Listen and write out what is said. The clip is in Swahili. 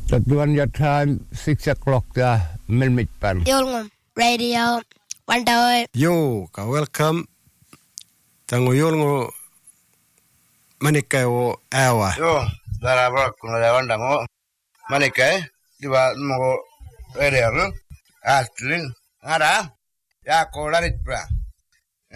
Tatuan your time 6 o'clock Milmitpan. Yolngum Radio Wandaoi. Yo, ka welcome. Tango yolngo manikai o awa. Yo, darabra kuna wandango manikai diwa mo radio. Atlin. Ara. Ya ko larit pra.